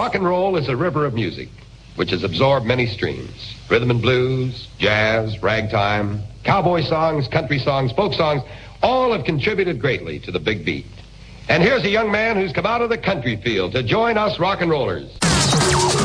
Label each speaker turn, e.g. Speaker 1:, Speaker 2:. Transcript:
Speaker 1: Rock and roll is a river of music, which has absorbed many streams. Rhythm and blues, jazz, ragtime, cowboy songs, country songs, folk songs, all have contributed greatly to the big beat. And here's a young man who's come out of the country field to join us rock and rollers.